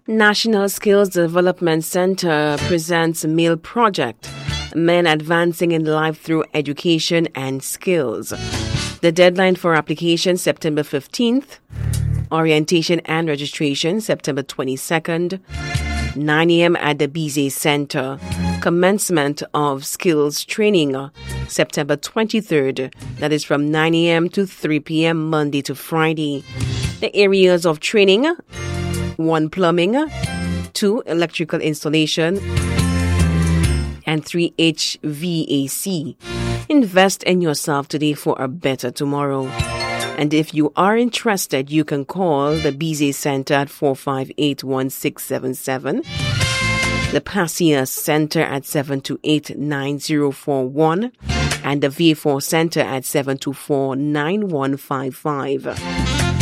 National Skills Development Center presents Meal Project, Men Advancing in Life Through Education and Skills. The deadline for application, September 15th. Orientation and registration, September 22nd. 9 a.m. at the Bizet Center. Commencement of skills training, September 23rd. That is from 9 a.m. to 3 p.m. Monday to Friday. The areas of training: 1. Plumbing, 2. Electrical installation, and 3. HVAC. Invest in yourself today for a better tomorrow. And if you are interested, you can call the Bizet Center at 458-1677, the Passias Center at 728-9041, and the V4 Center at 724-9155.